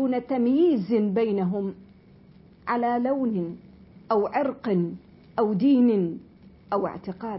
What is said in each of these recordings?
دون تمييز بينهم على لون أو عرق أو دين أو اعتقاد.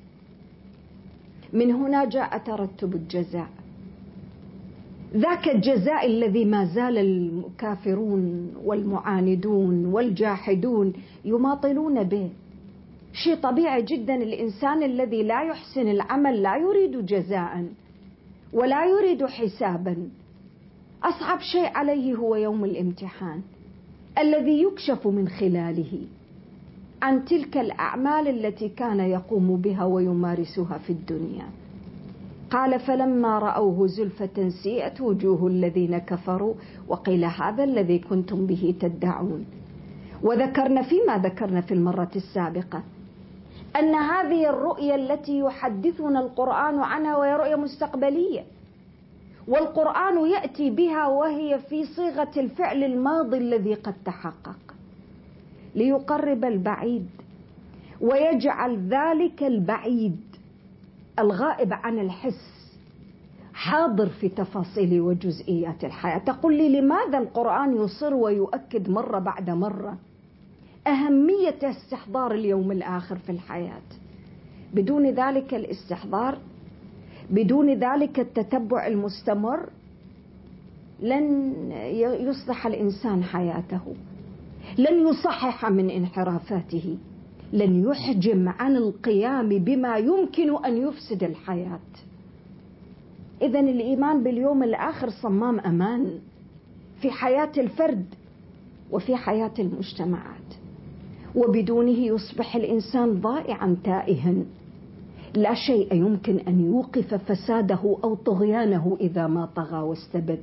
من هنا جاء ترتب الجزاء، ذاك الجزاء الذي ما زال الكافرون والمعاندون والجاحدون يماطلون به. شيء طبيعي جدا، الإنسان الذي لا يحسن العمل لا يريد جزاء ولا يريد حسابا. أصعب شيء عليه هو يوم الامتحان الذي يكشف من خلاله عن تلك الأعمال التي كان يقوم بها ويمارسها في الدنيا. قال فلما رأوه زلفة سيئت وجوه الذين كفروا وقيل هذا الذي كنتم به تدعون. وذكرنا فيما ذكرنا في المرة السابقة أن هذه الرؤية التي يحدثنا القرآن عنها وهي رؤية مستقبلية، والقرآن يأتي بها وهي في صيغة الفعل الماضي الذي قد تحقق، ليقرب البعيد ويجعل ذلك البعيد الغائب عن الحس حاضر في تفاصيل وجزئيات الحياة. تقول لي لماذا القرآن يصر ويؤكد مرة بعد مرة أهمية استحضار اليوم الآخر في الحياة؟ بدون ذلك الاستحضار، بدون ذلك التتبع المستمر، لن يصلح الإنسان حياته، لن يصحح من انحرافاته، لن يحجم عن القيام بما يمكن أن يفسد الحياة. إذن الإيمان باليوم الآخر صمام أمان في حياة الفرد وفي حياة المجتمعات، وبدونه يصبح الإنسان ضائعا تائها، لا شيء يمكن أن يوقف فساده أو طغيانه إذا ما طغى واستبد.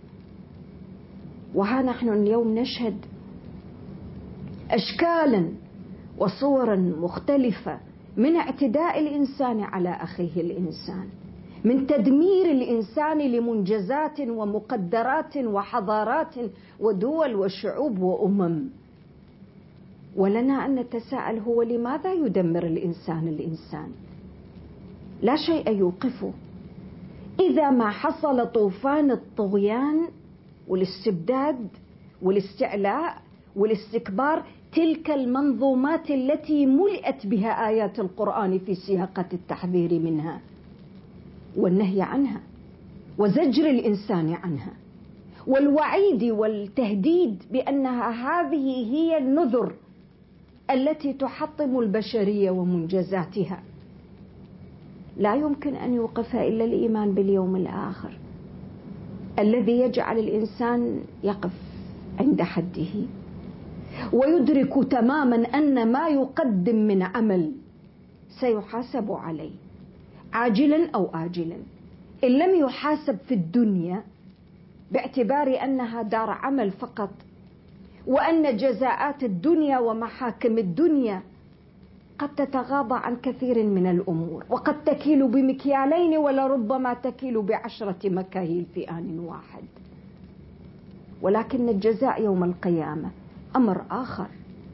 وها نحن اليوم نشهد أشكالا وصورا مختلفة من اعتداء الإنسان على أخيه الإنسان، من تدمير الإنسان لمنجزات ومقدرات وحضارات ودول وشعوب وأمم. ولنا أن نتساءل هو لماذا يدمر الإنسان الإنسان؟ لا شيء يوقفه. إذا ما حصل طوفان الطغيان والاستبداد والاستعلاء والاستكبار، تلك المنظومات التي ملئت بها آيات القرآن في سياقة التحذير منها والنهي عنها وزجر الإنسان عنها والوعيد والتهديد بأنها هذه هي النذر التي تحطم البشرية ومنجزاتها، لا يمكن أن يوقفها إلا الإيمان باليوم الآخر الذي يجعل الإنسان يقف عند حده ويدرك تماما أن ما يقدم من عمل سيحاسب عليه عاجلا أو آجلا. إن لم يحاسب في الدنيا باعتبار أنها دار عمل فقط، وأن جزاءات الدنيا ومحاكم الدنيا قد تتغاضى عن كثير من الأمور، وقد تكيل بمكيالين ولربما تكيل ب10 مكاييل في آن واحد. ولكن الجزاء يوم القيامة أمر آخر.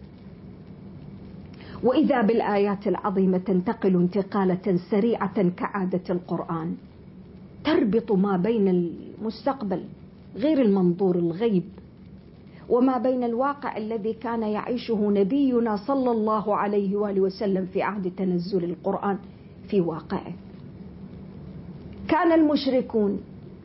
وإذا بالآيات العظيمة تنتقل انتقالة سريعة كعادة القرآن، تربط ما بين المستقبل غير المنظور الغيب وما بين الواقع الذي كان يعيشه نبينا صلى الله عليه وآله وسلم في عهد تنزل القرآن في واقعه. كان المشركون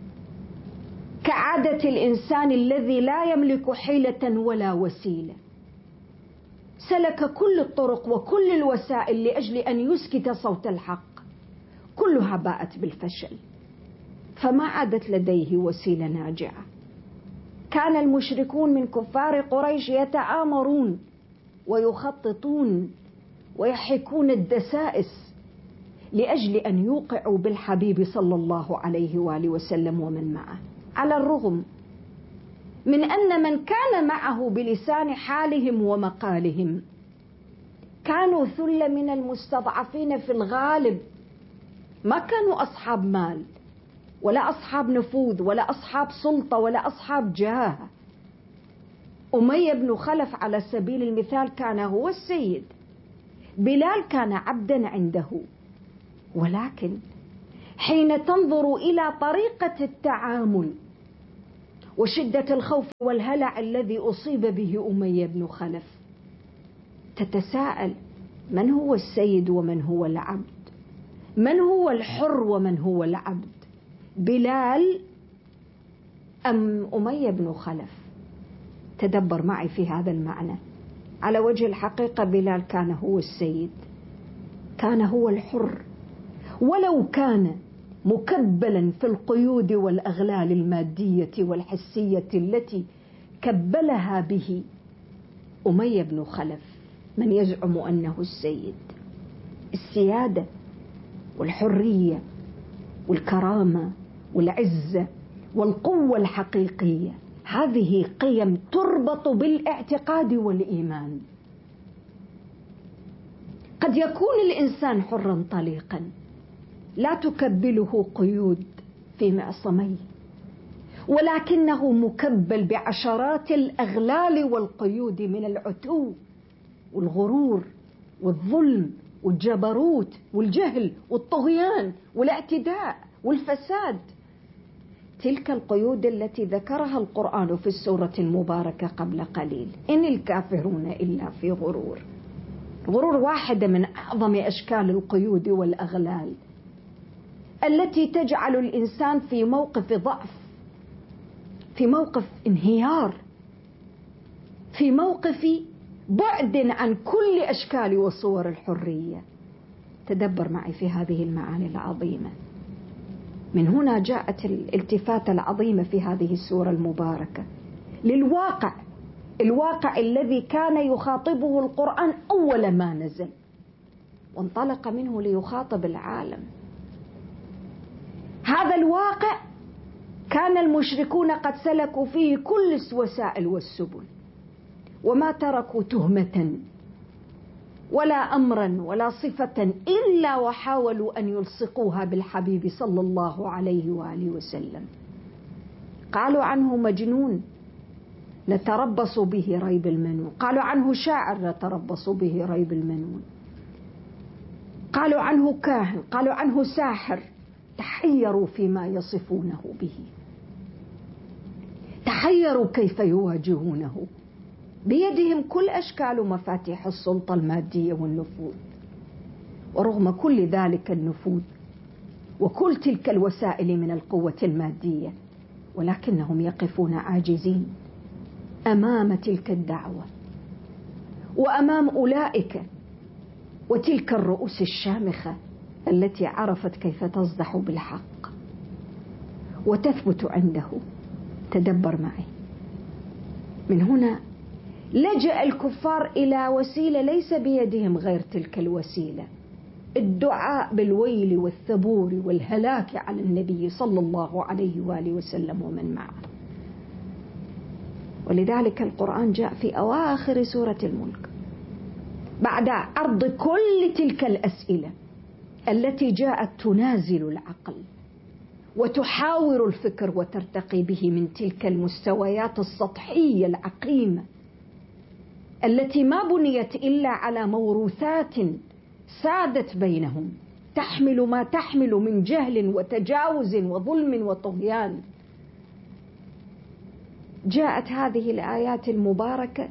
كعادة الإنسان الذي لا يملك حيلة ولا وسيلة، سلك كل الطرق وكل الوسائل لأجل أن يسكت صوت الحق، كلها باءت بالفشل، فما عادت لديه وسيلة ناجعة. كان المشركون من كفار قريش يتآمرون ويخططون ويحكون الدسائس لأجل أن يوقعوا بالحبيب صلى الله عليه وآله وسلم ومن معه، على الرغم من أن من كان معه بلسان حالهم ومقالهم كانوا ثلة من المستضعفين في الغالب، ما كانوا أصحاب مال ولا أصحاب نفوذ ولا أصحاب سلطة ولا أصحاب جاه. أمية بن خلف على سبيل المثال كان هو السيد، بلال كان عبدا عنده. ولكن حين تنظر إلى طريقة التعامل وشدة الخوف والهلع الذي أصيب به أمية بن خلف. تتساءل: من هو السيد ومن هو العبد؟ من هو الحر ومن هو العبد؟ بلال أم أمية بن خلف؟ تدبر معي في هذا المعنى. على وجه الحقيقة بلال كان هو السيد، كان هو الحر، ولو كان مكبلا في القيود والأغلال المادية والحسية التي كبلها به أمية بن خلف، من يزعم أنه السيد. السيادة والحرية والكرامة والعزة والقوة الحقيقية، هذه قيم تربط بالاعتقاد والإيمان. قد يكون الإنسان حرا طليقا لا تكبله قيود في معصميه، ولكنه مكبل بعشرات الأغلال والقيود من العتو والغرور والظلم والجبروت والجهل والطغيان والاعتداء والفساد. تلك القيود التي ذكرها القرآن في السورة المباركة قبل قليل: إن الكافرون إلا في غرور. غرور واحدة من أعظم أشكال القيود والأغلال التي تجعل الإنسان في موقف ضعف، في موقف انهيار، في موقف بعد عن كل أشكال وصور الحرية. تدبر معي في هذه المعاني العظيمة. من هنا جاءت الالتفاتة العظيمة في هذه السورة المباركة للواقع، الواقع الذي كان يخاطبه القرآن أول ما نزل، وانطلق منه ليخاطب العالم. هذا الواقع كان المشركون قد سلكوا فيه كل الوسائل والسبل، وما تركوا تهمة ولا أمرا ولا صفة إلا وحاولوا أن يلصقوها بالحبيب صلى الله عليه وآله وسلم. قالوا عنه مجنون نتربص به ريب المنون، قالوا عنه شاعر نتربص به ريب المنون، قالوا عنه كاهن، قالوا عنه ساحر. تحيروا فيما يصفونه به، تحيروا كيف يواجهونه. بيدهم كل أشكال ومفاتيح السلطة المادية والنفوذ، ورغم كل ذلك النفوذ وكل تلك الوسائل من القوة المادية، ولكنهم يقفون عاجزين أمام تلك الدعوة وأمام أولئك وتلك الرؤوس الشامخة التي عرفت كيف تصدح بالحق وتثبت عنده. تدبر معي. من هنا لجأ الكفار إلى وسيلة ليس بيدهم غير تلك الوسيلة: الدعاء بالويل والثبور والهلاك على النبي صلى الله عليه وآله وسلم ومن معه. ولذلك القرآن جاء في أواخر سورة الملك بعد عرض كل تلك الأسئلة التي جاءت تنازل العقل وتحاور الفكر وترتقي به من تلك المستويات السطحية العقيمة التي ما بنيت إلا على موروثات سادت بينهم، تحمل ما تحمل من جهل وتجاوز وظلم وطغيان. جاءت هذه الآيات المباركة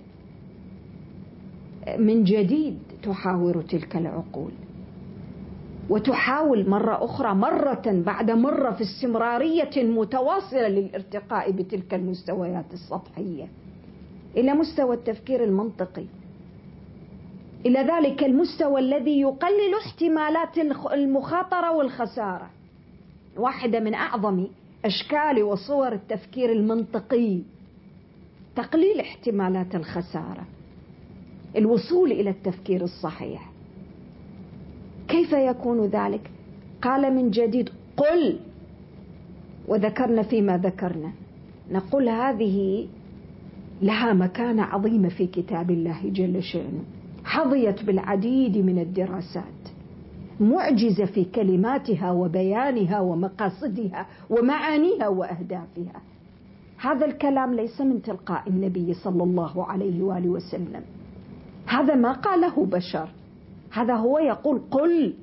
من جديد تحاور تلك العقول، وتحاول مرة أخرى، مرة بعد مرة، في استمرارية متواصلة للارتقاء بتلك المستويات السطحية إلى مستوى التفكير المنطقي، إلى ذلك المستوى الذي يقلل احتمالات المخاطرة والخسارة. واحدة من أعظم أشكال وصور التفكير المنطقي تقليل احتمالات الخسارة، الوصول إلى التفكير الصحيح. كيف يكون ذلك؟ قال من جديد: قل، وذكرنا فيما ذكرنا، نقول هذه لها مكانة عظيمة في كتاب الله جل شأنه، حظيت بالعديد من الدراسات، معجزة في كلماتها وبيانها ومقاصدها ومعانيها وأهدافها. هذا الكلام ليس من تلقاء النبي صلى الله عليه وآله وسلم، هذا ما قاله بشر، هذا هو يقول قل،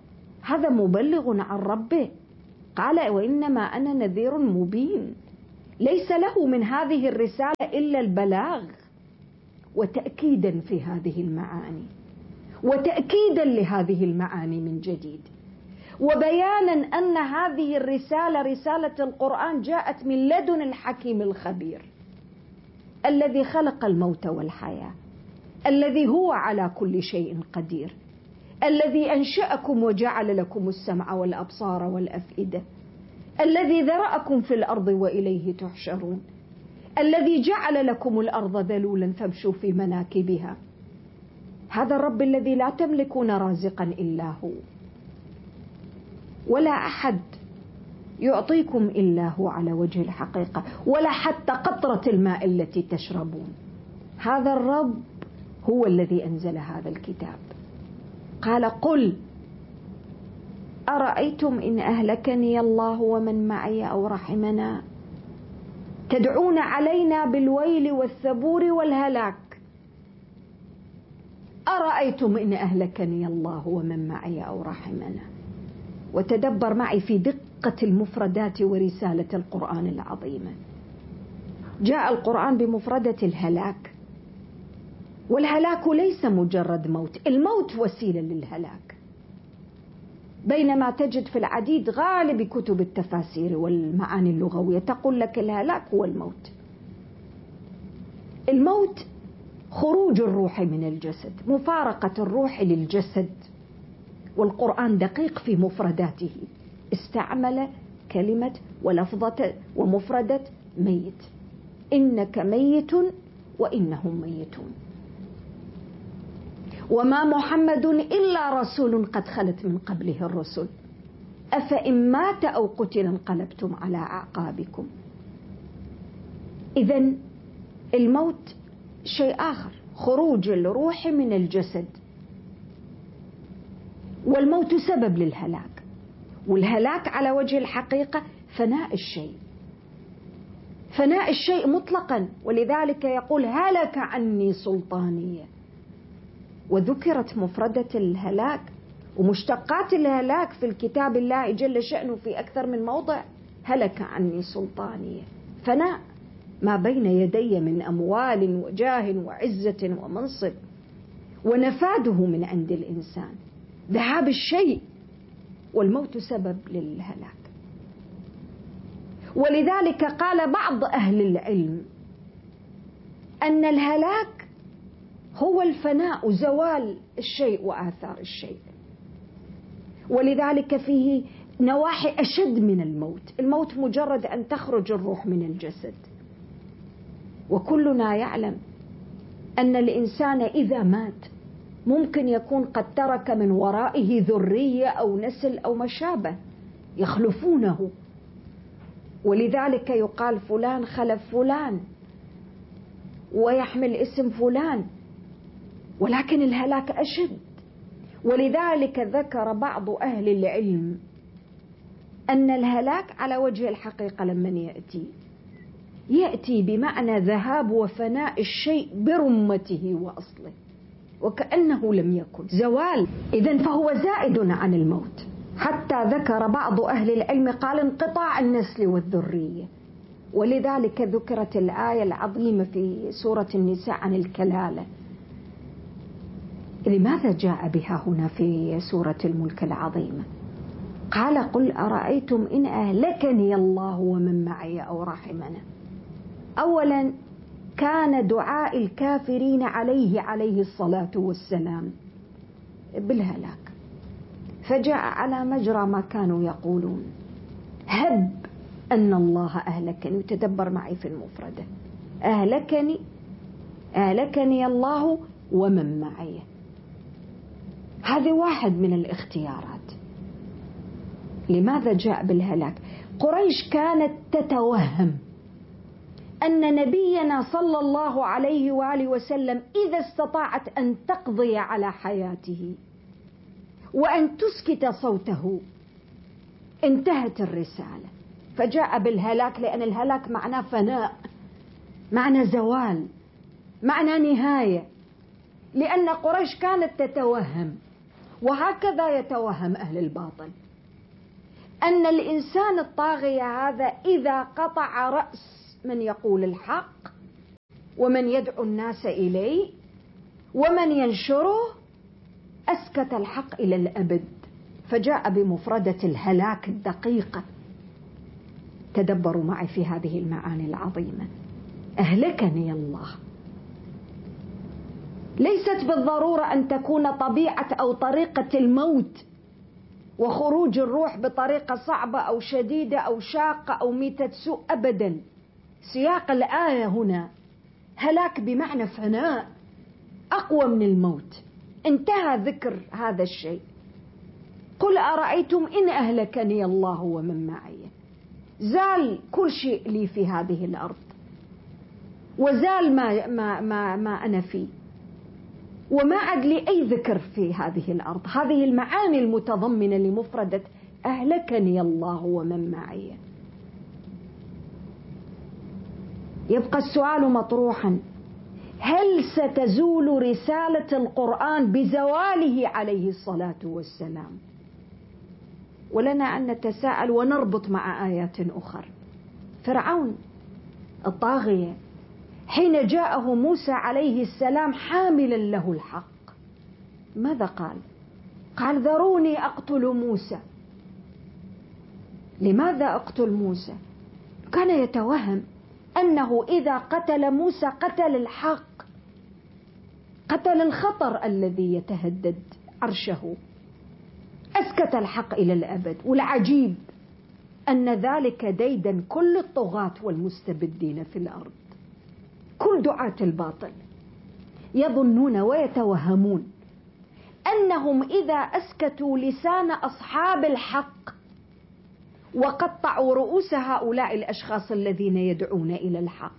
هذا مبلغ عن ربه. قال: وإنما أنا نذير مبين. ليس له من هذه الرسالة إلا البلاغ وتأكيدا في هذه المعاني، وتأكيدا لهذه المعاني من جديد، وبيانا أن هذه الرسالة رسالة القرآن جاءت من لدن الحكيم الخبير الذي خلق الموت والحياة، الذي هو على كل شيء قدير، الذي أنشأكم وجعل لكم السمع والأبصار والأفئدة، الذي ذرأكم في الأرض وإليه تحشرون، الذي جعل لكم الأرض ذلولا فامشوا في مناكبها. هذا الرب الذي لا تملكون رازقا إلا هو، ولا أحد يعطيكم إلا هو على وجه الحقيقة، ولا حتى قطرة الماء التي تشربون. هذا الرب هو الذي أنزل هذا الكتاب. قال: قل أرأيتم إن أهلكني الله ومن معي أو رحمنا تدعون علينا بالويل والثبور والهلاك. أرأيتم إن أهلكني الله ومن معي أو رحمنا. وتدبر معي في دقة المفردات ورسالة القرآن العظيمة. جاء القرآن بمفردة الهلاك، والهلاك ليس مجرد موت، الموت وسيلة للهلاك، بينما تجد في العديد غالب كتب التفاسير والمعاني اللغوية تقول لك الهلاك هو الموت. الموت خروج الروح من الجسد، مفارقة الروح للجسد. والقرآن دقيق في مفرداته، استعمل كلمة ولفظة ومفردة ميت. إنك ميت وإنهم ميتون، وما محمد إلا رسول قد خلت من قبله الرسل أفإن مات أو قتل انقلبتم على أعقابكم. إذن الموت شيء آخر، خروج الروح من الجسد، والموت سبب للهلاك. والهلاك على وجه الحقيقة فناء الشيء، فناء الشيء مطلقا. ولذلك يقول: هلك عني سلطانية. وذكرت مفردة الهلاك ومشتقات الهلاك في الكتاب الله جل شأنه في أكثر من موضع. هلك عني سلطانية، فناء ما بين يدي من أموال وجاه وعزة ومنصب، ونفاده من عند الإنسان، ذهاب الشيء، والموت سبب للهلاك. ولذلك قال بعض أهل العلم أن الهلاك هو الفناء، زوال الشيء وآثار الشيء. ولذلك فيه نواحي أشد من الموت. الموت مجرد أن تخرج الروح من الجسد، وكلنا يعلم أن الإنسان إذا مات ممكن يكون قد ترك من ورائه ذرية أو نسل أو ما شابه يخلفونه، ولذلك يقال فلان خلف فلان ويحمل اسم فلان. ولكن الهلاك أشد. ولذلك ذكر بعض أهل العلم أن الهلاك على وجه الحقيقة لمن يأتي بمعنى ذهاب وفناء الشيء برمته وأصله، وكأنه لم يكن، زوال. إذن فهو زائد عن الموت. حتى ذكر بعض أهل العلم قال انقطاع النسل والذرية. ولذلك ذكرت الآية العظيمة في سورة النساء عن الكلالة. لماذا جاء بها هنا في سورة الملك العظيمة؟ قال: قل أرأيتم إن أهلكني الله ومن معي أو رحمنا. أولا كان دعاء الكافرين عليه الصلاة والسلام بالهلاك، فجاء على مجرى ما كانوا يقولون: هب أن الله أهلكني. وتدبر معي في المفردة، أهلكني الله ومن معي. هذه واحد من الاختيارات. لماذا جاء بالهلاك؟ قريش كانت تتوهم أن نبينا صلى الله عليه وآله وسلم إذا استطاعت أن تقضي على حياته وأن تسكت صوته انتهت الرسالة، فجاء بالهلاك، لأن الهلاك معناه فناء، معنى زوال، معنى نهاية. لأن قريش كانت تتوهم، وهكذا يتوهم أهل الباطل، أن الإنسان الطاغية هذا إذا قطع رأس من يقول الحق ومن يدعو الناس إليه ومن ينشره، أسكت الحق إلى الأبد، فجاء بمفردة الهلاك الدقيقة. تدبروا معي في هذه المعاني العظيمة. أهلكني الله ليست بالضرورة أن تكون طبيعة أو طريقة الموت وخروج الروح بطريقة صعبة أو شديدة أو شاقة أو ميتة سوء، أبدا. سياق الآية هنا هلاك بمعنى فناء أقوى من الموت. انتهى ذكر هذا الشيء. قل أرأيتم إن أهلكني الله ومن معي. زال كل شيء لي في هذه الأرض، وزال ما أنا فيه، وما عاد لي أي ذكر في هذه الأرض. هذه المعاني المتضمنة لمفردة أهلكني الله ومن معي. يبقى السؤال مطروحا: هل ستزول رسالة القرآن بزواله عليه الصلاة والسلام؟ ولنا أن نتساءل ونربط مع آيات أخرى. فرعون الطاغية حين جاءه موسى عليه السلام حاملا له الحق، ماذا قال؟ قال: ذروني أقتل موسى. لماذا أقتل موسى؟ كان يتوهم أنه إذا قتل موسى قتل الحق، قتل الخطر الذي يتهدد عرشه. أسكت الحق إلى الأبد. والعجيب أن ذلك ديدا كل الطغاة والمستبدين في الأرض، كل دعاة الباطل يظنون ويتوهمون أنهم إذا أسكتوا لسان أصحاب الحق وقطعوا رؤوس هؤلاء الأشخاص الذين يدعون إلى الحق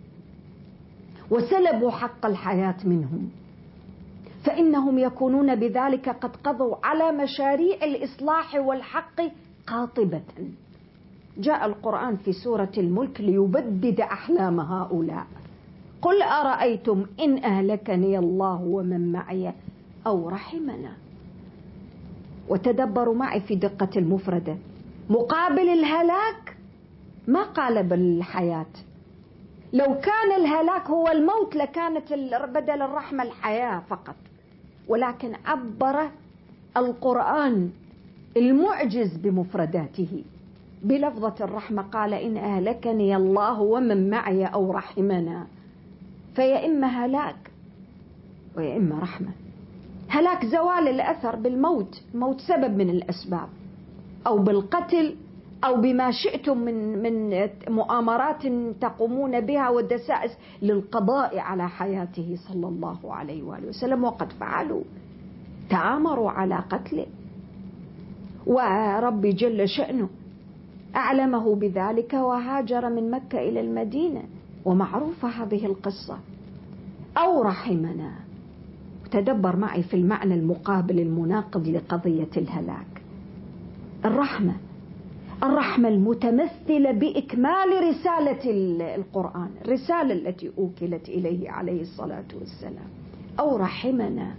وسلبوا حق الحياة منهم، فإنهم يكونون بذلك قد قضوا على مشاريع الإصلاح والحق قاطبة. جاء القرآن في سورة الملك ليبدد أحلام هؤلاء. قل أرأيتم إن أهلكني الله ومن معي أو رحمنا. وتدبروا معي في دقة المفردة. مقابل الهلاك ما قال بالحياة. لو كان الهلاك هو الموت لكانت بدل الرحمة الحياة فقط، ولكن عبر القرآن المعجز بمفرداته بلفظة الرحمة. قال: إن أهلكني الله ومن معي أو رحمنا. فيا إما هلاك ويا إما رحمة. هلاك زوال الأثر بالموت، الموت سبب من الأسباب، أو بالقتل، أو بما شئتم من مؤامرات تقومون بها والدسائس للقضاء على حياته صلى الله عليه وآله وسلم، وقد فعلوا، تآمروا على قتله، وربي جل شأنه أعلمه بذلك وهاجر من مكة إلى المدينة، ومعروفة هذه القصة. أو رحمنا. تدبر معي في المعنى المقابل المناقض لقضية الهلاك. الرحمة المتمثلة بإكمال رسالة القرآن، الرسالة التي أوكلت إليه عليه الصلاة والسلام. أو رحمنا.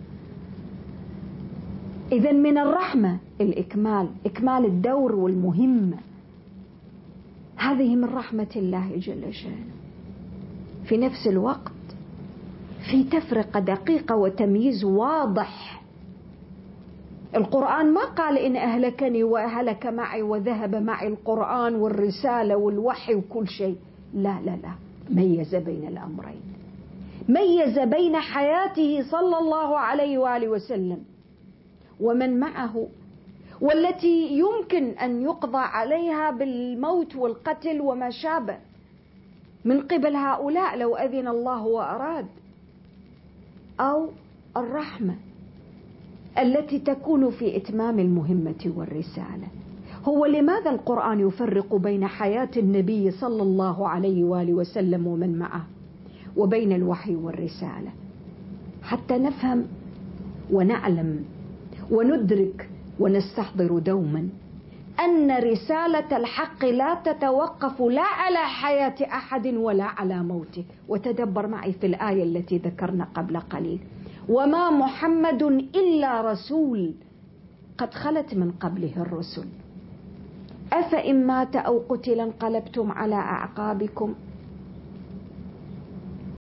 إذن من الرحمة الإكمال، إكمال الدور والمهمة. هذه من رحمة الله جل شأنه. في نفس الوقت في تفرقة دقيقة وتمييز واضح. القرآن ما قال إن أهلكني وأهلك معي وذهب معي القرآن والرسالة والوحي وكل شيء. لا لا لا، ميز بين الأمرين. ميز بين حياته صلى الله عليه وآله وسلم ومن معه، والتي يمكن أن يقضى عليها بالموت والقتل وما شابه من قبل هؤلاء لو أذن الله وأراد. أو الرحمة التي تكون في إتمام المهمة والرسالة. هو لماذا القرآن يفرق بين حياة النبي صلى الله عليه وآله وسلم ومن معه وبين الوحي والرسالة؟ حتى نفهم ونعلم وندرك ونستحضر دوما أن رسالة الحق لا تتوقف لا على حياة أحد ولا على موته. وتدبر معي في الآية التي ذكرنا قبل قليل: وما محمد إلا رسول قد خلت من قبله الرسل أفإن مات أو قتل انقلبتم على أعقابكم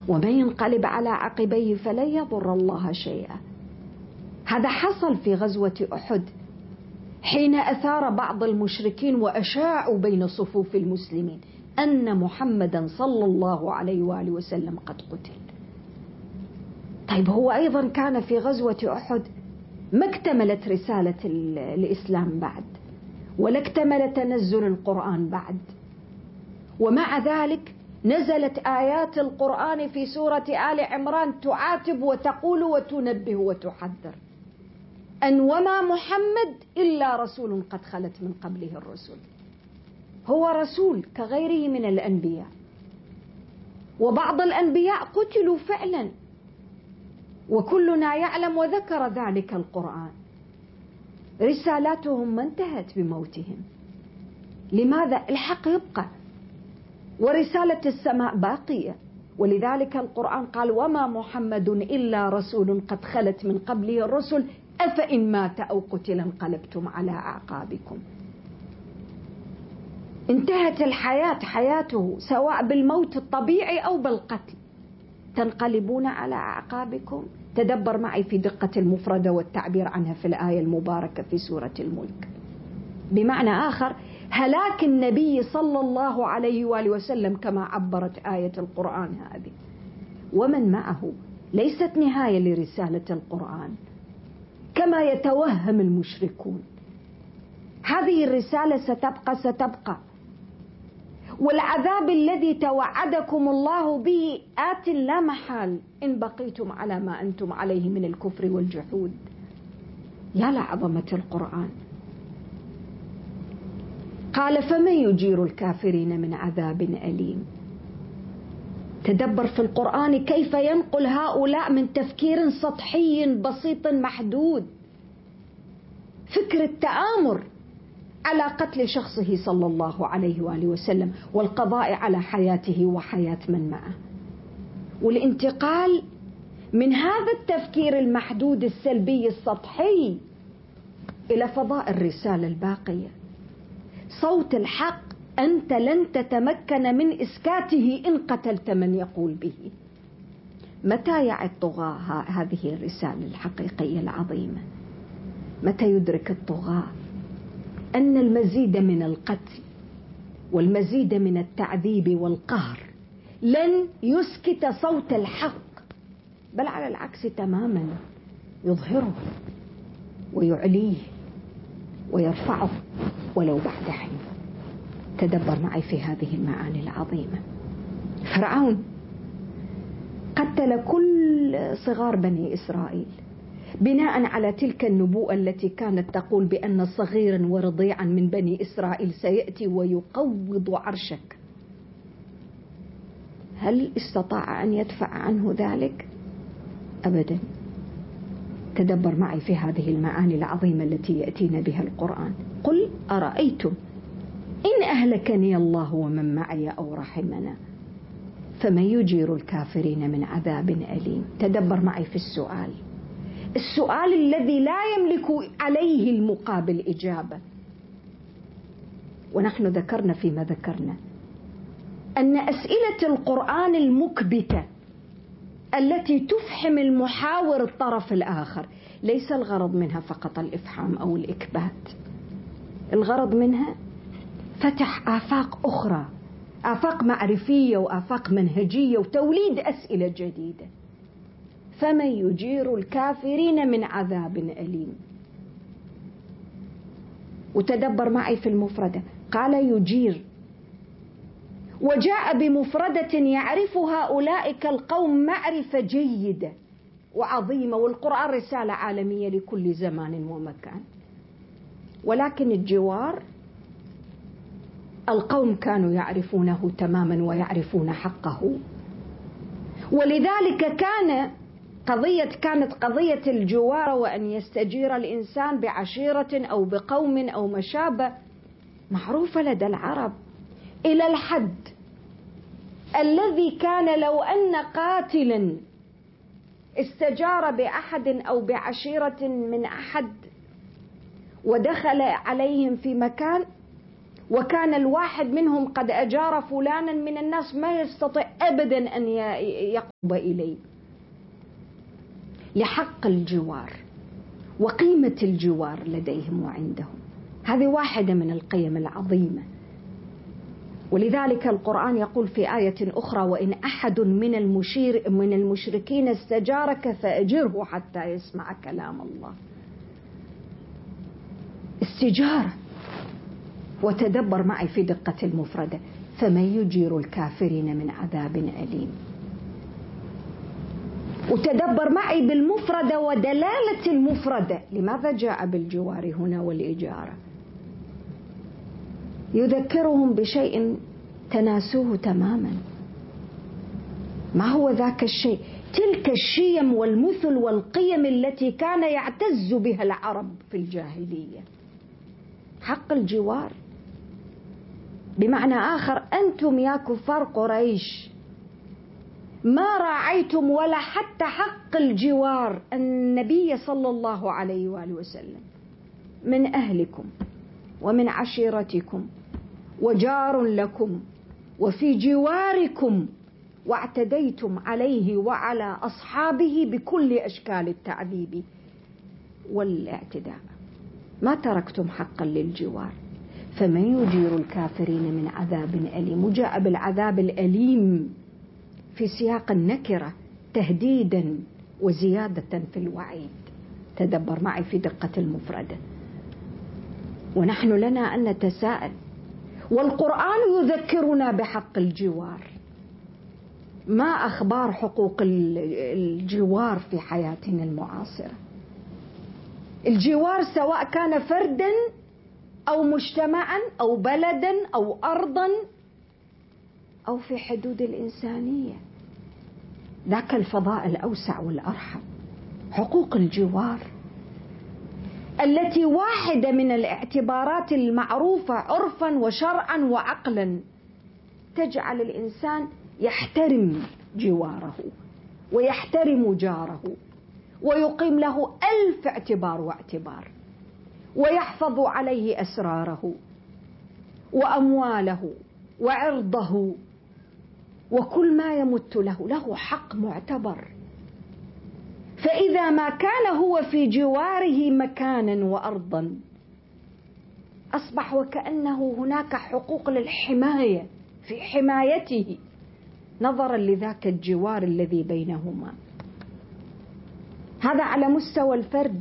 ومن ينقلب على عقبيه فلن يضر الله شيئا. هذا حصل في غزوة أحد حين أثار بعض المشركين وأشاعوا بين صفوف المسلمين أن محمدا صلى الله عليه وآله وسلم قد قتل. طيب هو أيضا كان في غزوة أحد ما اكتملت رسالة الإسلام بعد، ولا اكتمل تنزل القرآن بعد، ومع ذلك نزلت آيات القرآن في سورة آل عمران تعاتب وتقول وتنبه وتحذر أن وما محمد إلا رسول قد خلت من قبله الرسل. هو رسول كغيره من الأنبياء، وبعض الأنبياء قتلوا فعلا وكلنا يعلم وذكر ذلك القرآن. رسالاتهم ما انتهت بموتهم. لماذا؟ الحق يبقى ورسالة السماء باقية، ولذلك القرآن قال وما محمد إلا رسول قد خلت من قبله الرسل أفإن مات أو قتل انقلبتم على أعقابكم. انتهت الحياة، حياته سواء بالموت الطبيعي أو بالقتل، تنقلبون على أعقابكم. تدبر معي في دقة المفردة والتعبير عنها في الآية المباركة في سورة الملك. بمعنى آخر هلاك النبي صلى الله عليه وآله وسلم كما عبرت آية القرآن هذه ومن معه ليست نهاية لرسالة القرآن كما يتوهم المشركون. هذه الرسالة ستبقى، والعذاب الذي توعدكم الله به آت لا محال إن بقيتم على ما أنتم عليه من الكفر والجحود. يا لعظمة القرآن. قال فمن يجير الكافرين من عذاب أليم. تدبر في القرآن كيف ينقل هؤلاء من تفكير سطحي بسيط محدود، فكر التآمر على قتل شخصه صلى الله عليه وآله وسلم والقضاء على حياته وحياة من معه، والانتقال من هذا التفكير المحدود السلبي السطحي إلى فضاء الرسالة الباقية. صوت الحق أنت لن تتمكن من إسكاته إن قتلت من يقول به. متى يعي الطغاة هذه الرسالة الحقيقية العظيمة؟ متى يدرك الطغاة أن المزيد من القتل والمزيد من التعذيب والقهر لن يسكت صوت الحق، بل على العكس تماما يظهره ويعليه ويرفعه ولو بعد حين. تدبر معي في هذه المعاني العظيمة. فرعون قتل كل صغار بني إسرائيل بناء على تلك النبوءة التي كانت تقول بأن صغيرا ورضيعا من بني إسرائيل سيأتي ويقوض عرشك. هل استطاع أن يدفع عنه ذلك؟ أبدا. تدبر معي في هذه المعاني العظيمة التي يأتينا بها القرآن. قل أرأيتم إن أهلكني الله ومن معي أو رحمنا فمن يجير الكافرين من عذاب أليم. تدبر معي في السؤال الذي لا يملك عليه المقابل إجابة. ونحن ذكرنا فيما ذكرنا أن أسئلة القرآن المكبتة التي تفحم المحاور الطرف الآخر ليس الغرض منها فقط الإفحام أو الإكبات، الغرض منها فتح آفاق أخرى، آفاق معرفية وآفاق منهجية وتوليد أسئلة جديدة. فمن يجير الكافرين من عذاب أليم. وتدبر معي في المفردة، قال يجير وجاء بمفردة يعرفها أولئك القوم معرفة جيدة وعظيمة، والقرآن رسالة عالمية لكل زمان ومكان. ولكن الجوار القوم كانوا يعرفونه تماما ويعرفون حقه، ولذلك كانت قضية الجوار وأن يستجير الإنسان بعشيرة أو بقوم أو مشابه معروفة لدى العرب، إلى الحد الذي كان لو أن قاتلا استجار بأحد أو بعشيرة من أحد ودخل عليهم في مكان وكان الواحد منهم قد أجار فلانا من الناس ما يستطيع أبدا أن يقرب إليه، لحق الجوار وقيمة الجوار لديهم وعندهم. هذه واحدة من القيم العظيمة. ولذلك القرآن يقول في آية أخرى: وإن أحد من المشركين استجارك فأجره حتى يسمع كلام الله. استجارة. وتدبر معي في دقة المفردة: فمن يجير الكافرين من عذاب أليم. وتدبر معي بالمفردة ودلالة المفردة. لماذا جاء بالجوار هنا والإجارة؟ يذكرهم بشيء تناسوه تماما. ما هو ذاك الشيء؟ تلك الشيم والمثل والقيم التي كان يعتز بها العرب في الجاهلية. حق الجوار. بمعنى آخر، أنتم يا كفار قريش ما راعيتم ولا حتى حق الجوار النبي صلى الله عليه وآله وسلم من أهلكم ومن عشيرتكم وجار لكم وفي جواركم، واعتديتم عليه وعلى أصحابه بكل أشكال التعذيب والاعتداء. ما تركتم حقا للجوار. فمن يجير الكافرين من عذاب أليم. وجاء بالعذاب الأليم في سياق النكرة تهديدا وزيادة في الوعيد. تدبر معي في دقة المفردة. ونحن لنا أن نتساءل، والقرآن يذكرنا بحق الجوار. ما أخبار حقوق الجوار في حياتنا المعاصرة؟ الجوار سواء كان فردا أو مجتمعا أو بلدا أو أرضا أو في حدود الإنسانية، ذاك الفضاء الأوسع والأرحب. حقوق الجوار التي واحدة من الاعتبارات المعروفة عرفا وشرعا وعقلا تجعل الإنسان يحترم جواره ويحترم جاره ويقيم له 1000 اعتبار واعتبار، ويحفظ عليه أسراره وأمواله وعرضه وكل ما يمت له حق معتبر. فإذا ما كان هو في جواره مكانا وأرضا، أصبح وكأنه هناك حقوق للحماية في حمايته نظرا لذاك الجوار الذي بينهما. هذا على مستوى الفرد،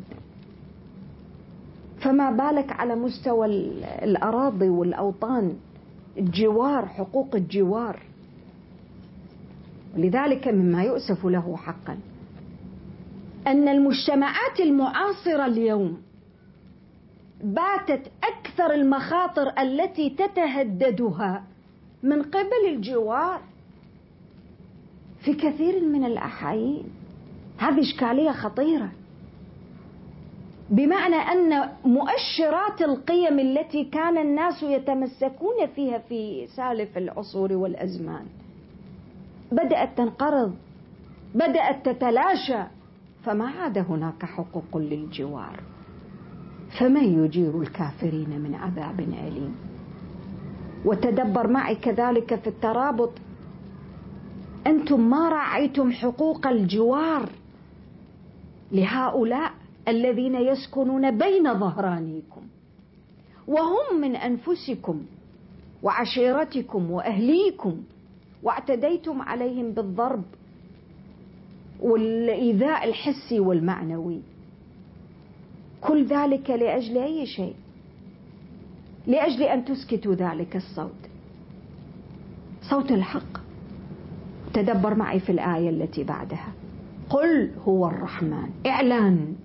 فما بالك على مستوى الأراضي والأوطان. الجوار، حقوق الجوار. ولذلك مما يؤسف له حقا أن المجتمعات المعاصرة اليوم باتت أكثر المخاطر التي تتهددها من قبل الجوار في كثير من الأحايين. هذه إشكالية خطيرة، بمعنى أن مؤشرات القيم التي كان الناس يتمسكون فيها في سالف العصور والأزمان بدأت تنقرض، بدأت تتلاشى، فما عاد هناك حقوق للجوار. فمن يجير الكافرين من عذاب أليم. وتدبر معي كذلك في الترابط: أنتم ما راعيتم حقوق الجوار لهؤلاء الذين يسكنون بين ظهرانيكم وهم من أنفسكم وعشيرتكم وأهليكم، واعتديتم عليهم بالضرب والإيذاء الحسي والمعنوي. كل ذلك لأجل أي شيء؟ لأجل أن تسكتوا ذلك الصوت، صوت الحق. تدبر معي في الآية التي بعدها: قل هو الرحمن. إعلان.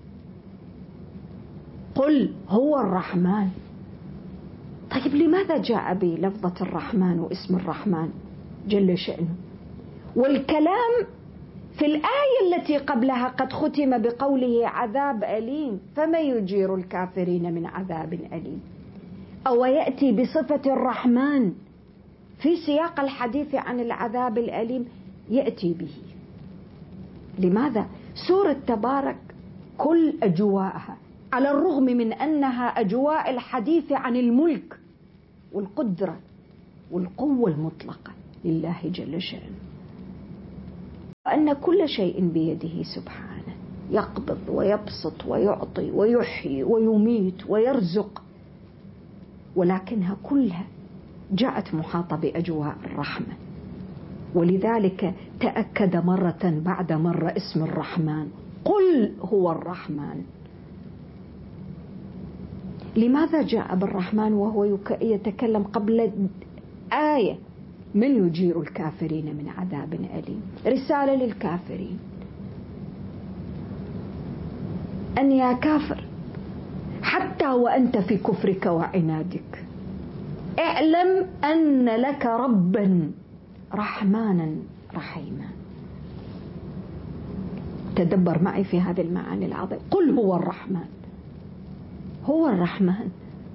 قل هو الرحمن. طيب لماذا جاء بلفظة الرحمن واسم الرحمن جل شأنه؟ والكلام في الآية التي قبلها قد ختم بقوله عذاب أليم. فما يجير الكافرين من عذاب أليم. أو يأتي بصفة الرحمن في سياق الحديث عن العذاب الأليم، يأتي به. لماذا؟ سورة تبارك كل أجواءها، على الرغم من أنها أجواء الحديث عن الملك والقدرة والقوة المطلقة لله جل شأنه، وأن كل شيء بيده سبحانه، يقبض ويبسط ويعطي ويحيي ويميت ويرزق، ولكنها كلها جاءت محاطة بأجواء الرحمة. ولذلك تأكد مرة بعد مرة اسم الرحمن، قل هو الرحمن. لماذا جاء بالرحمن وهو يتكلم قبل آية من يجير الكافرين من عذاب أليم؟ رسالة للكافرين أن يا كافر حتى وأنت في كفرك وعنادك اعلم أن لك ربا رحمانا رحيما. تدبر معي في هذه المعاني العظيمة. قل هو الرحمن، هو الرحمن،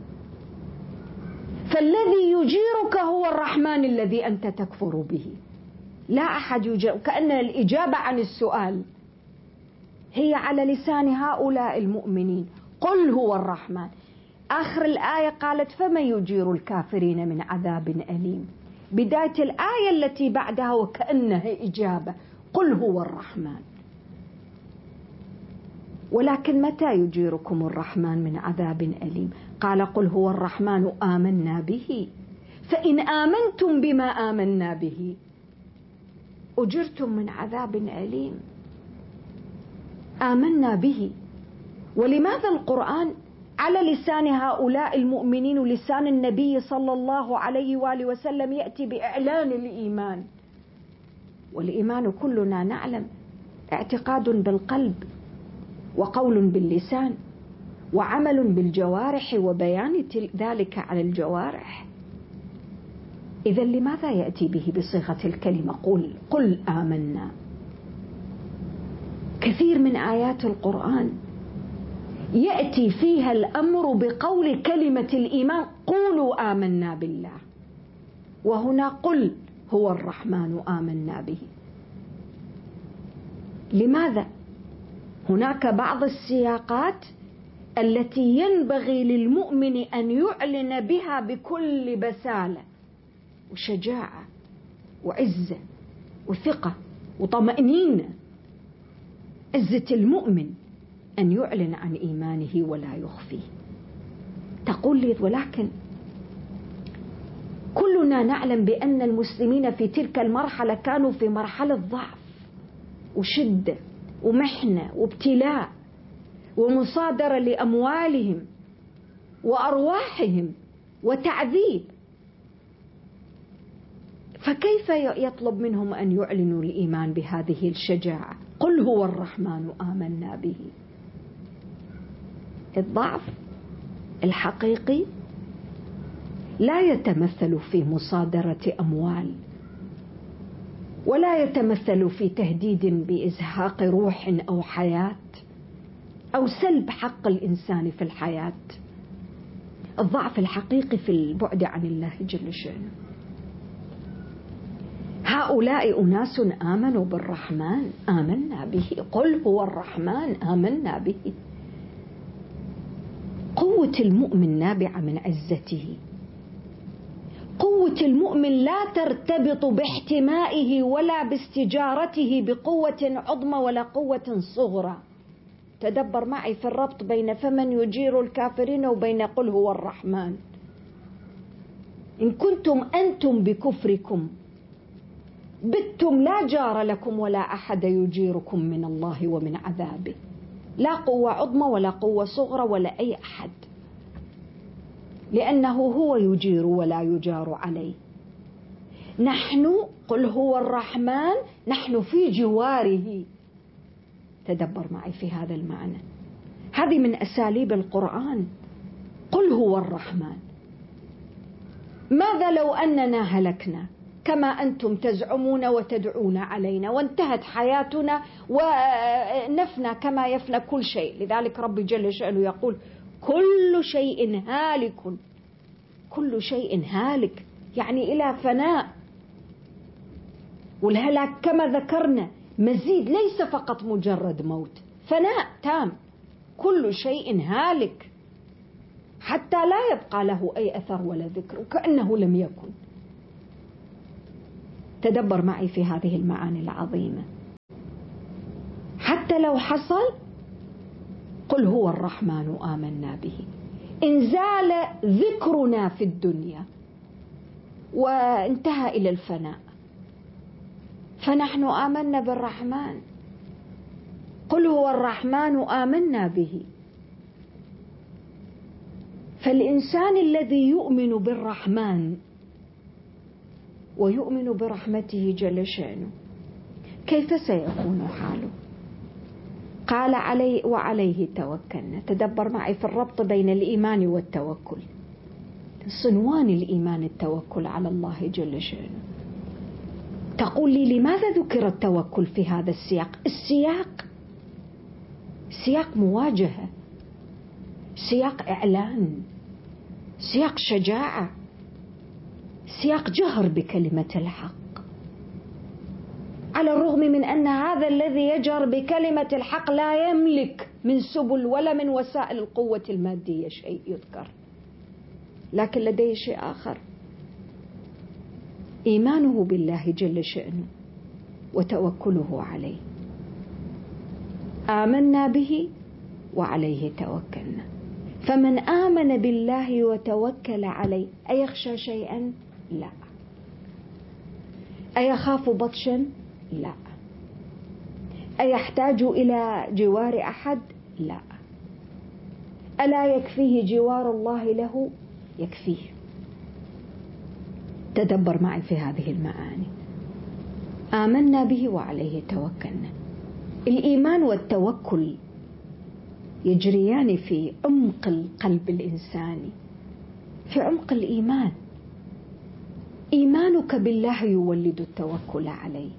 فالذي يجيرك هو الرحمن الذي أنت تكفر به. لا أحد يجير، كأن الإجابة عن السؤال هي على لسان هؤلاء المؤمنين. قل هو الرحمن. آخر الآية قالت فمن يجير الكافرين من عذاب أليم. بداية الآية التي بعدها وكأنها إجابة، قل هو الرحمن. ولكن متى يجيركم الرحمن من عذاب أليم؟ قال قل هو الرحمن آمنا به، فإن آمنتم بما آمنا به أجرتم من عذاب أليم. آمنا به. ولماذا القرآن على لسان هؤلاء المؤمنين ولسان النبي صلى الله عليه وآله وسلم يأتي بإعلان الإيمان؟ والإيمان كلنا نعلم اعتقاد بالقلب وقول باللسان وعمل بالجوارح وبيان ذلك على الجوارح. إذن لماذا يأتي به بصيغة الكلمة قل آمنا؟ كثير من آيات القرآن يأتي فيها الأمر بقول كلمة الإيمان، قولوا آمنا بالله، وهنا قل هو الرحمن آمنا به. لماذا؟ هناك بعض السياقات التي ينبغي للمؤمن أن يعلن بها بكل بسالة وشجاعة وعزة وثقة وطمأنينة. عزة المؤمن أن يعلن عن إيمانه ولا يخفيه. تقول لي ولكن كلنا نعلم بأن المسلمين في تلك المرحلة كانوا في مرحلة ضعف وشدة ومحنة وابتلاء ومصادرة لأموالهم وأرواحهم وتعذيب، فكيف يطلب منهم أن يعلنوا الإيمان بهذه الشجاعة؟ قل هو الرحمن آمنا به. الضعف الحقيقي لا يتمثل في مصادرة أموال، ولا يتمثل في تهديد بإزهاق روح أو حياة أو سلب حق الإنسان في الحياة. الضعف الحقيقي في البعد عن الله جل شأنه. هؤلاء أناس آمنوا بالرحمن آمنا به. قل هو الرحمن آمنا به. قوة المؤمن نابعة من عزته. قوة المؤمن لا ترتبط باحتمائه ولا باستجارته بقوة عظمى ولا قوة صغرى. تدبر معي في الربط بين فمن يجير الكافرين وبين قل هو الرحمن. إن كنتم أنتم بكفركم بتم لا جار لكم ولا أحد يجيركم من الله ومن عذابه، لا قوة عظمى ولا قوة صغرى ولا أي أحد، لأنه هو يجير ولا يجار عليه. نحن قل هو الرحمن، نحن في جواره. تدبر معي في هذا المعنى. هذه من أساليب القرآن. قل هو الرحمن. ماذا لو أننا هلكنا كما أنتم تزعمون وتدعون علينا، وانتهت حياتنا ونفنى كما يفنى كل شيء؟ لذلك رب جل شأنه يقول كل شيء هالك. كل شيء هالك يعني إلى فناء. والهلاك كما ذكرنا مزيد، ليس فقط مجرد موت، فناء تام. كل شيء هالك حتى لا يبقى له أي أثر ولا ذكر، وكأنه لم يكن. تدبر معي في هذه المعاني العظيمة. حتى لو حصل، قل هو الرحمن آمنا به. إن زال ذكرنا في الدنيا وانتهى إلى الفناء، فنحن آمنا بالرحمن. قل هو الرحمن آمنا به. فالإنسان الذي يؤمن بالرحمن ويؤمن برحمته جل شأنه، كيف سيكون حاله؟ قال عليه وعليه توكلنا. تدبر معي في الربط بين الإيمان والتوكل. صنوان الإيمان التوكل على الله جل شأنه. تقول لي لماذا ذكر التوكل في هذا السياق؟ السياق سياق مواجهة، سياق إعلان، سياق شجاعة، سياق جهر بكلمة الحق. على الرغم من أن هذا الذي يجهر بكلمة الحق لا يملك من سبل ولا من وسائل القوة المادية شيء يذكر، لكن لديه شيء آخر: إيمانه بالله جل شأنه وتوكله عليه. آمنا به وعليه توكلنا. فمن آمن بالله وتوكل عليه، أيخشى شيئا؟ لا. أيخاف بطشا؟ لا. أيحتاج إلى جوار أحد؟ لا. ألا يكفيه جوار الله له؟ يكفيه. تدبر معي في هذه المعاني. آمنا به وعليه توكلنا. الإيمان والتوكل يجريان في عمق القلب الإنساني، في عمق الإيمان. إيمانك بالله يولد التوكل عليه،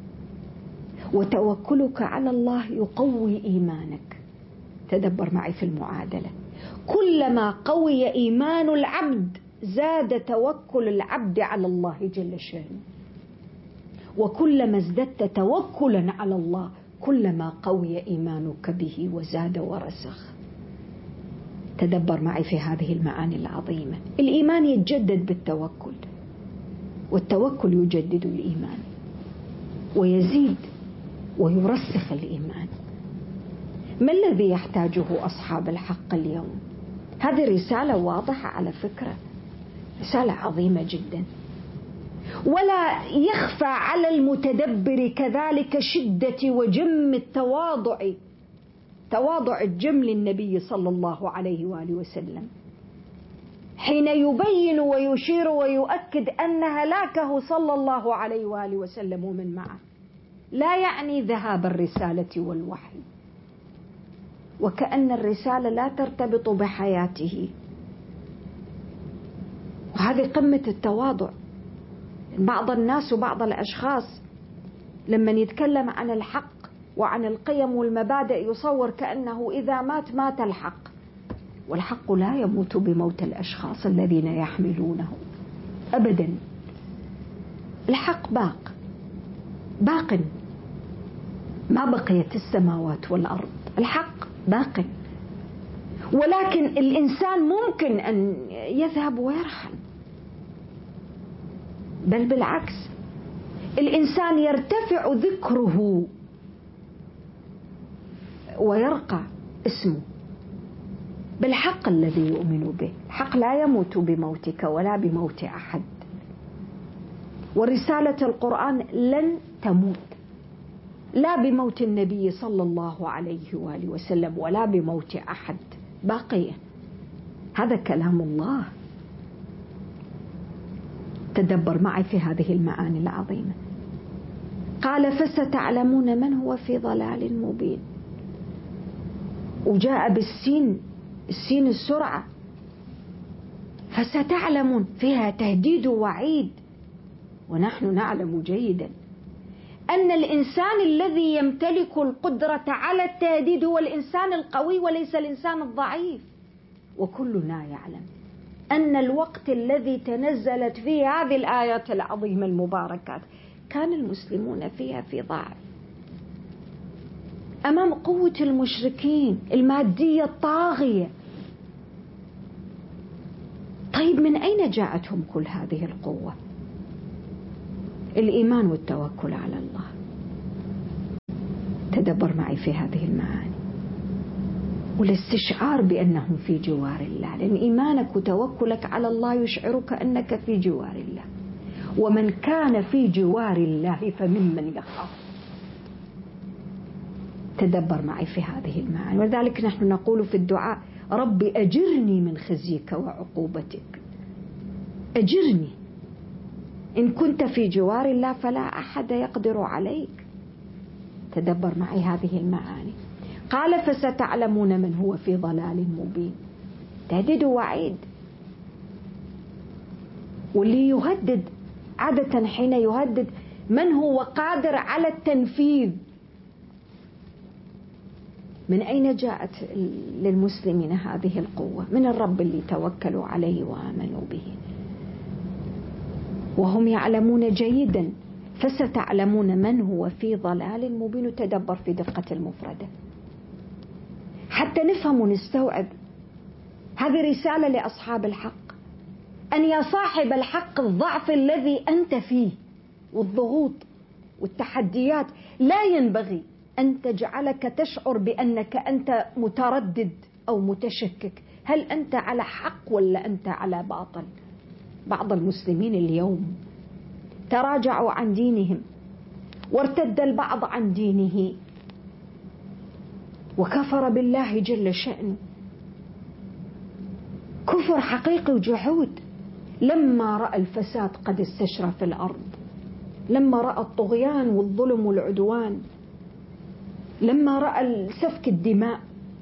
وتوكلك على الله يقوي إيمانك. تدبر معي في المعادلة. كلما قوي إيمان العبد زاد توكل العبد على الله جل شأنه، وكلما ازددت توكلا على الله كلما قوي إيمانك به وزاد ورسخ. تدبر معي في هذه المعاني العظيمة. الإيمان يتجدد بالتوكل، والتوكل يجدد الإيمان ويزيد ويرسخ الإيمان. ما الذي يحتاجه أصحاب الحق اليوم؟ هذه رسالة واضحة على فكرة، رسالة عظيمة جدا. ولا يخفى على المتدبر كذلك شدة وجم تواضع الجم للنبي صلى الله عليه وآله وسلم، حين يبين ويشير ويؤكد أن هلاكه صلى الله عليه وآله وسلم ومن معه لا يعني ذهاب الرسالة والوحي، وكأن الرسالة لا ترتبط بحياته. وهذه قمة التواضع. بعض الناس وبعض الأشخاص لما يتكلم عن الحق وعن القيم والمبادئ يصور كأنه إذا مات الحق، والحق لا يموت بموت الأشخاص الذين يحملونه أبدا. الحق باق ما بقيت السماوات والأرض، الحق باق. ولكن الإنسان ممكن أن يذهب ويرحل، بل بالعكس، الإنسان يرتفع ذكره ويرقى اسمه بالحق الذي يؤمن به. الحق لا يموت بموتك ولا بموت أحد، ورسالة القرآن لن تموت، لا بموت النبي صلى الله عليه وآله وسلم ولا بموت أحد، باقية. هذا كلام الله. تدبر معي في هذه المعاني العظيمة. قال فستعلمون من هو في ضلال مبين، وجاء بالسين، السين السرعة. فستعلمون فيها تهديد ووعيد، ونحن نعلم جيدا أن الإنسان الذي يمتلك القدرة على التهديد هو الإنسان القوي وليس الإنسان الضعيف. وكلنا يعلم أن الوقت الذي تنزلت فيه هذه الآيات العظيمة المباركات كان المسلمون فيها في ضعف أمام قوة المشركين المادية الطاغية. طيب من أين جاءتهم كل هذه القوة؟ الإيمان والتوكل على الله. تدبر معي في هذه المعاني والاستشعار بأنهم في جوار الله، لأن إيمانك وتوكلك على الله يشعرك أنك في جوار الله، ومن كان في جوار الله فممن يخاف. تدبر معي في هذه المعاني. ولذلك نحن نقول في الدعاء: ربي أجرني من خزيك وعقوبتك. أجرني، إن كنت في جوار الله فلا أحد يقدر عليك. تدبر معي هذه المعاني. قال: فستعلمون من هو في ضلال مبين. تهديد ووعيد. واللي يهدد عادة حين يهدد من هو قادر على التنفيذ. من أين جاءت للمسلمين هذه القوة؟ من الرب اللي توكلوا عليه وآمنوا به، وهم يعلمون جيدا. فستعلمون من هو في ضلال مبين. تدبر في دقة المفردة حتى نفهم ونستوعب. هذه رسالة لأصحاب الحق، أن يا صاحب الحق الضعف الذي أنت فيه والضغوط والتحديات لا ينبغي أن تجعلك تشعر بأنك أنت متردد أو متشكك. هل أنت على حق ولا أنت على باطل؟ بعض المسلمين اليوم تراجعوا عن دينهم، وارتد البعض عن دينه وكفر بالله جل شأنه، كفر حقيقي وجحود. لما رأى الفساد قد استشرى في الأرض، لما رأى الطغيان والظلم والعدوان، لما رأى سفك الدماء،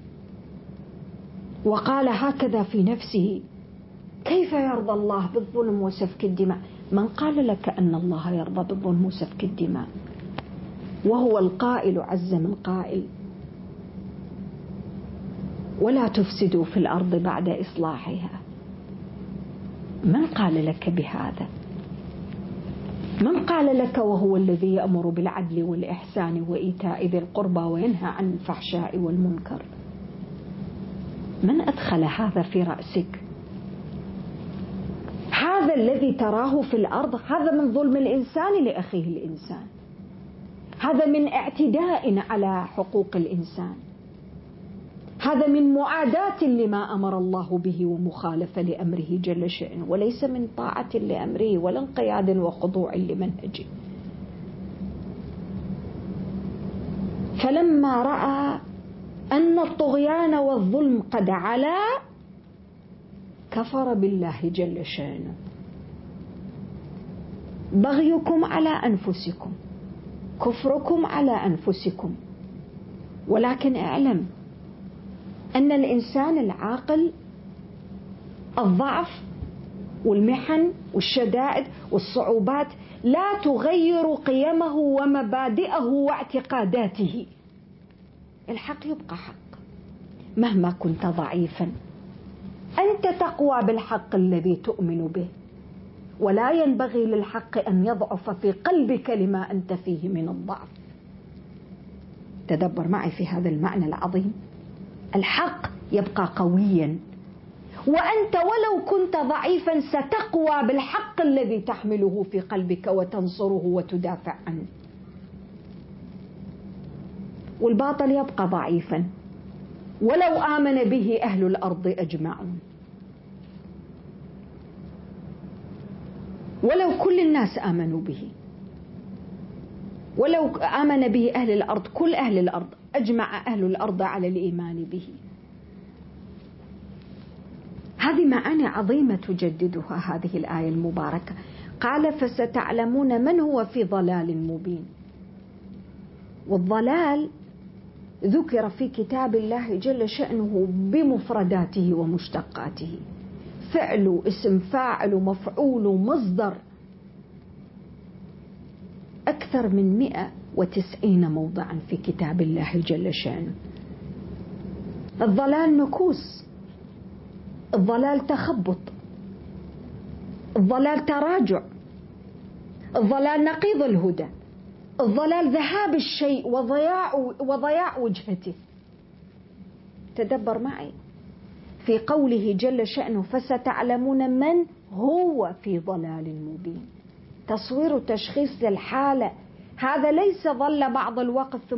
وقال هكذا في نفسه: كيف يرضى الله بالظلم وسفك الدماء؟ من قال لك أن الله يرضى بالظلم وسفك الدماء وهو القائل عز من قائل: ولا تفسدوا في الأرض بعد إصلاحها. من قال لك بهذا؟ من قال لك وهو الذي يأمر بالعدل والإحسان وإيتاء ذي القربى وينهى عن الفحشاء والمنكر؟ من أدخل هذا في رأسك؟ هذا الذي تراه في الأرض هذا من ظلم الإنسان لأخيه الإنسان، هذا من اعتداء على حقوق الإنسان، هذا من معاداة لما أمر الله به ومخالفة لأمره جل شأنه، وليس من طاعة لأمره ولا انقياد وخضوع لمنهجه. فلما رأى أن الطغيان والظلم قد علا كفر بالله جل شأنه. بغيكم على أنفسكم، كفركم على أنفسكم. ولكن اعلم أن الإنسان العاقل الضعف والمحن والشدائد والصعوبات لا تغير قيمه ومبادئه واعتقاداته. الحق يبقى حق مهما كنت ضعيفا. أنت تقوى بالحق الذي تؤمن به، ولا ينبغي للحق أن يضعف في قلبك لما أنت فيه من الضعف. تدبر معي في هذا المعنى العظيم. الحق يبقى قويا، وأنت ولو كنت ضعيفا ستقوى بالحق الذي تحمله في قلبك وتنصره وتدافع عنه. والباطل يبقى ضعيفا ولو آمن به أهل الأرض أجمعون، ولو كل الناس آمنوا به، ولو آمن به أهل الأرض، كل أهل الأرض، أجمع أهل الأرض على الإيمان به. هذه معاني عظيمة تجددها هذه الآية المباركة. قال: فستعلمون من هو في ضلال مبين. والضلال ذكر في كتاب الله جل شأنه بمفرداته ومشتقاته: فعل، اسم فاعل، مفعول، مصدر، أكثر من 190 موضعا في كتاب الله جل شأنه. الضلال نكوص، الضلال تخبط، الضلال تراجع، الضلال نقيض الهدى، الضلال ذهاب الشيء وضياع وجهته. تدبر معي في قوله جل شأنه فستعلمون من هو في ضلال مبين. تصوير وتشخيص للحالة، هذا ليس ظل بعض الوقت